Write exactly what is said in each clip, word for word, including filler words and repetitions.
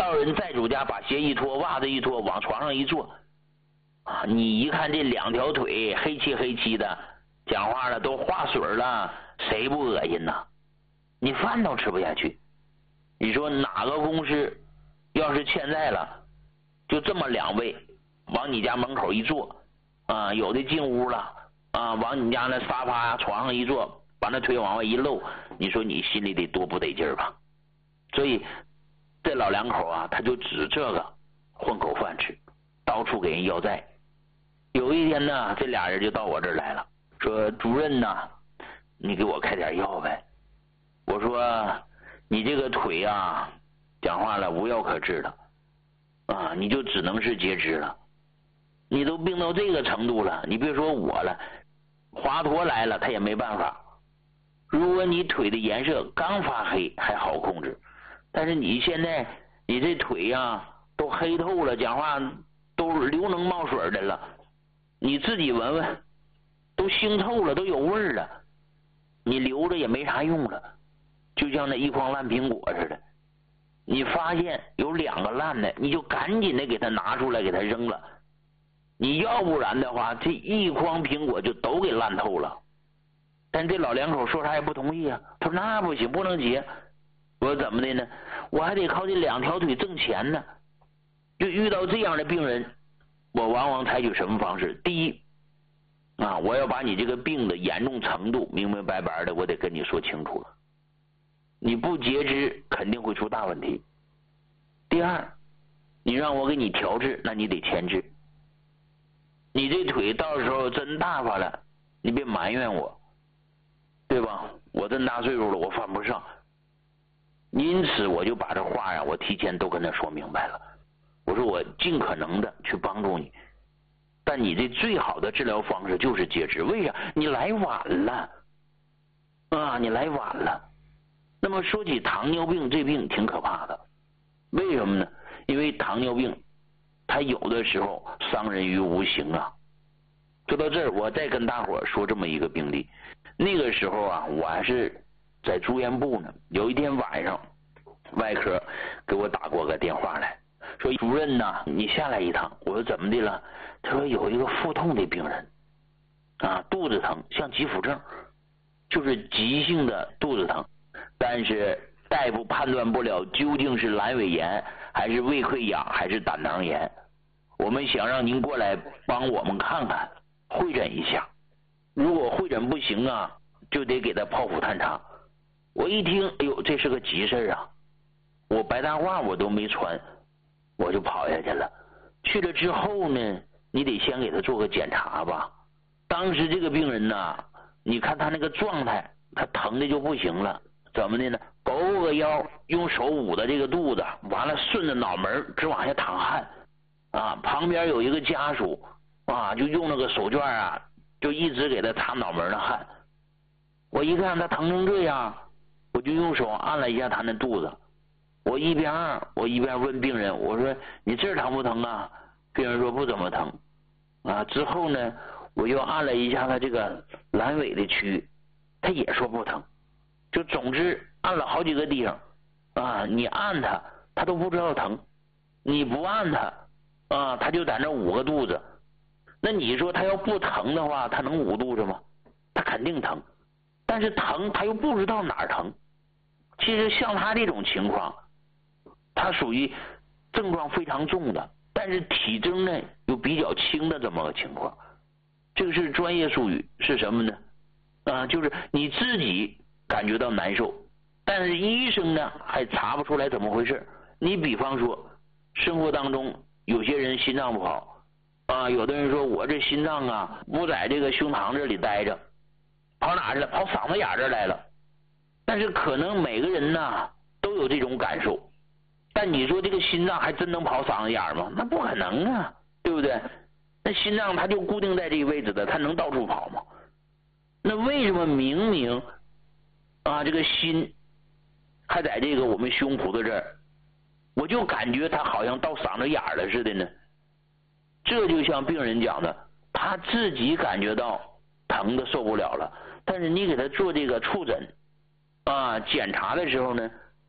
到人债主家把鞋一脱，袜子一脱，往床上一坐，啊，你一看这两条腿黑漆黑漆的，讲话了都化水了，谁不恶心呐？你饭都吃不下去。你说哪个公司要是欠债了，就这么两位往你家门口一坐，啊，有的进屋了，啊，往你家那沙发呀、床上一坐，把那腿往外一露，你说你心里得多不得劲儿吧？所以这老两口啊，他就指这个混口饭吃，到处给人要债。有一天呢，这俩人就到我这儿来了，说主任呐，你给我开点药呗。我说你这个腿啊，讲话了无药可治了啊，你就只能是截肢了。你都病到这个程度了，你别说我了，华佗来了他也没办法。如果你腿的颜色刚发黑还好控制，但是你现在你这腿呀、啊、都黑透了，讲话都流脓冒水的了，你自己闻闻，都腥臭了，都有味儿了，你留着也没啥用了，就像那一筐烂苹果似的，你发现有两个烂的，你就赶紧的给它拿出来给它扔了，你要不然的话这一筐苹果就都给烂透了。但这老两口说啥也不同意啊，他说那不行，不能结。我说怎么的呢？我还得靠这两条腿挣钱呢。就遇到这样的病人，我往往采取什么方式？第一啊，我要把你这个病的严重程度明明白白的我得跟你说清楚了，你不截肢肯定会出大问题。第二，你让我给你调治，那你得签字。你这腿到时候真大发了，你别埋怨我，对吧？我这么大岁数了，我犯不上。因此我就把这话呀，我提前都跟他说明白了。我说我尽可能的去帮助你，但你这最好的治疗方式就是截肢。为啥？你来晚了啊，你来晚了。那么说起糖尿病，这病挺可怕的。为什么呢？因为糖尿病它有的时候伤人于无形啊。说到这儿，我再跟大伙儿说这么一个病例。那个时候啊，我还是在住院部呢。有一天晚上，外科给我打过个电话来，说主任呐，你下来一趟。我说怎么的了？他说有一个腹痛的病人啊，肚子疼，像急腹症，就是急性的肚子疼，但是大夫判断不了究竟是阑尾炎还是胃溃疡还是胆囊炎。我们想让您过来帮我们看看，会诊一下。如果会诊不行啊，就得给他剖腹探查。我一听，哎呦，这是个急事啊！我白大褂我都没穿，我就跑下去了。去了之后呢，你得先给他做个检查吧。当时这个病人呐，你看他那个状态，他疼的就不行了。怎么的呢？勾个腰，用手捂着这个肚子，完了顺着脑门直往下淌汗啊。旁边有一个家属啊，就用那个手绢啊，就一直给他擦脑门的汗。我一看他疼成这样，我就用手按了一下他那肚子。我一边我一边问病人，我说你这儿疼不疼啊？病人说不怎么疼啊。之后呢，我又按了一下他这个阑尾的区域，他也说不疼。就总之按了好几个地方啊，你按他他都不知道疼，你不按他啊，他就在那捂个肚子。那你说他要不疼的话，他能捂肚子吗？他肯定疼，但是疼他又不知道哪儿疼。其实像他这种情况，他属于症状非常重的，但是体征呢又比较轻的这么个情况。这个是专业术语，是什么呢？啊，就是你自己感觉到难受，但是医生呢还查不出来怎么回事。你比方说生活当中有些人心脏不好啊，有的人说我这心脏啊不在这个胸膛这里待着，跑哪去了？跑嗓子眼这来了。但是可能每个人呢都有这种感受，但你说这个心脏还真能跑嗓子眼吗？那不可能啊，对不对？那心脏它就固定在这个位置的，它能到处跑吗？那为什么明明啊这个心还在这个我们胸脯的这儿，我就感觉它好像到嗓子眼了似的呢？这就像病人讲的，他自己感觉到疼的受不了了，但是你给他做这个触诊啊检查的时候呢，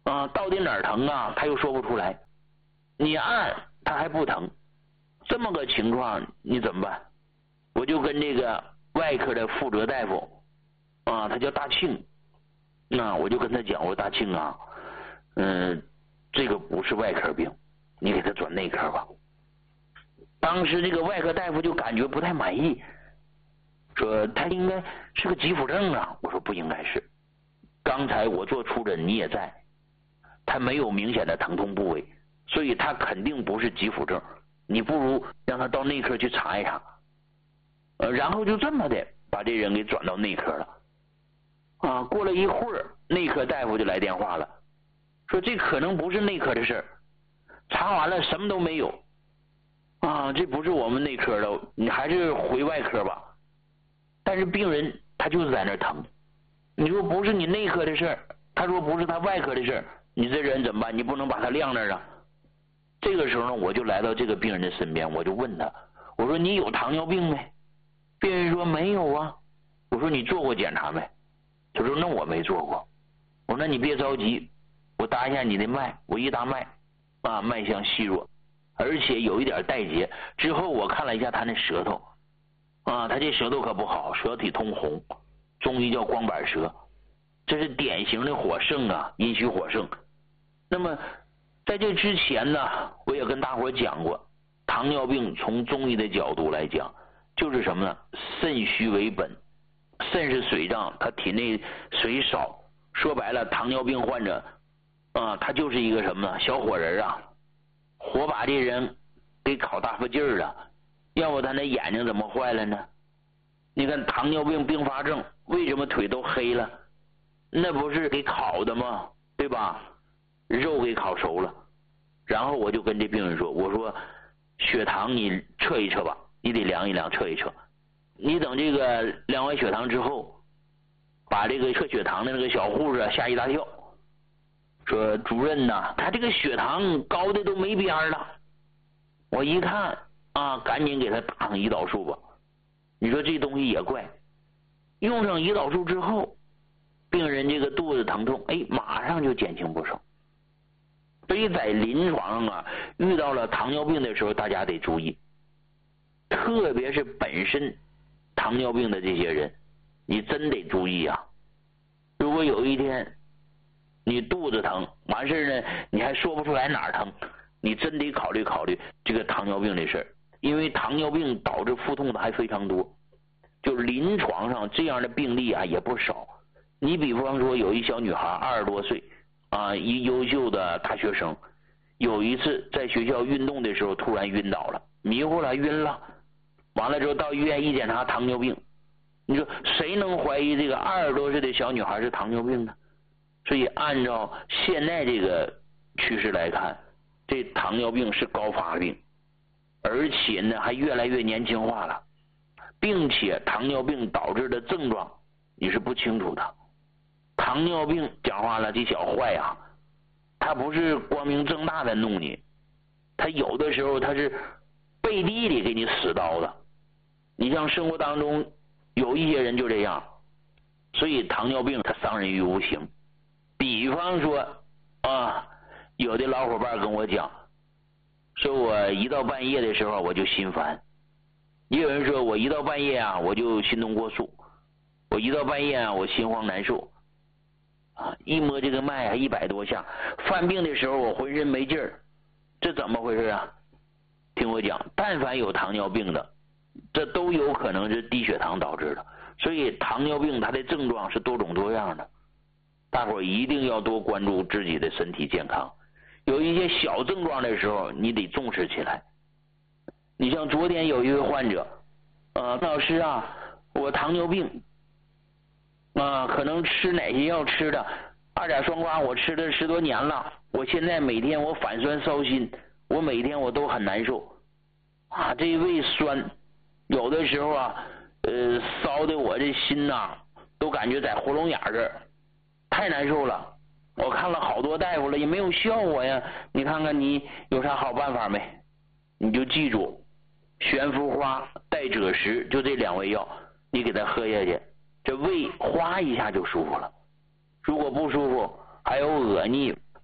啊，到底哪儿疼啊？他又说不出来。你按他还不疼，这么个情况你怎么办？我就跟这个外科的负责大夫啊，他叫大庆，那我就跟他讲，我说大庆啊，嗯，这个不是外科病，你给他转内科吧。当时这个外科大夫就感觉不太满意，说他应该是个急腹症啊。我说不应该是，刚才我做出诊你也在，他没有明显的疼痛部位，所以他肯定不是急腹症，你不如让他到内科去查一查。呃，然后就这么的把这人给转到内科了。啊，过了一会儿，内科大夫就来电话了，说这可能不是内科的事儿，查完了什么都没有。啊，这不是我们内科的，你还是回外科吧。但是病人他就是在那儿疼，你说不是你内科的事儿，他说不是他外科的事儿，你这人怎么办？你不能把他晾那儿啊。这个时候呢，我就来到这个病人的身边，我就问他，我说你有糖尿病没？病人说没有啊。我说你做过检查没？他说那我没做过。我说那你别着急，我搭一下你的脉，我一搭脉啊，脉象细弱，而且有一点带结。之后我看了一下他那舌头啊，他这舌头可不好，舌体通红，中医叫光板舌，这是典型的火盛啊，阴虚火盛。那么在这之前呢，我也跟大伙讲过，糖尿病从中医的角度来讲，就是什么呢？肾虚为本，肾是水脏，他体内水少，说白了，糖尿病患者啊，他就是一个什么呢？小火人啊，火把这人给烤大发劲儿了，要不他那眼睛怎么坏了呢？你看糖尿病并发症为什么腿都黑了？那不是给烤的吗？对吧？肉给烤熟了。然后我就跟这病人说，我说血糖你测一测吧，你得量一量，测一测。你等这个量完血糖之后，把这个测血糖的那个小护士吓一大跳，说主任呐，他这个血糖高的都没边了。我一看啊，赶紧给他打上胰岛素吧。你说这东西也怪，用上胰岛素之后，病人这个肚子疼痛，哎，马上就减轻不少。所以在临床上啊，遇到了糖尿病的时候，大家得注意，特别是本身糖尿病的这些人，你真得注意啊。如果有一天你肚子疼，完事呢，你还说不出来哪儿疼，你真得考虑考虑这个糖尿病的事儿，因为糖尿病导致腹痛的还非常多，就临床上这样的病例啊也不少。你比方说有一小女孩二十多岁啊，一优秀的大学生，有一次在学校运动的时候突然晕倒了，迷糊了，晕了，完了之后到医院一检查糖尿病。你说谁能怀疑这个二十多岁的小女孩是糖尿病呢？所以按照现在这个趋势来看，这糖尿病是高发病，而且呢还越来越年轻化了，并且糖尿病导致的症状你是不清楚的。糖尿病讲话了，这小坏呀，他不是光明正大的弄你，他有的时候他是背地里给你使刀的。你像生活当中有一些人就这样，所以糖尿病它伤人于无形。比方说啊，有的老伙伴跟我讲，说我一到半夜的时候我就心烦，也有人说我一到半夜啊我就心动过速，我一到半夜啊我心慌难受啊，一摸这个脉啊一百多下，犯病的时候我浑身没劲儿，这怎么回事啊？听我讲，但凡有糖尿病的，这都有可能是低血糖导致的，所以糖尿病它的症状是多种多样的，大伙一定要多关注自己的身体健康。有一些小症状的时候，你得重视起来。你像昨天有一位患者，呃，老师啊，我糖尿病啊，可能吃哪些药吃的，二甲双胍我吃了十多年了，我现在每天我反酸烧心，我每天我都很难受啊，这胃酸有的时候啊，呃，烧的我这心呐、啊，都感觉在喉咙眼这儿，太难受了。我看了好多大夫了，也没有效果呀。你看看你有啥好办法没？你就记住，悬浮花、代赭石，就这两味药，你给它喝下去，这胃哗一下就舒服了。如果不舒服，还有恶逆、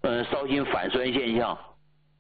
嗯，烧心反酸现象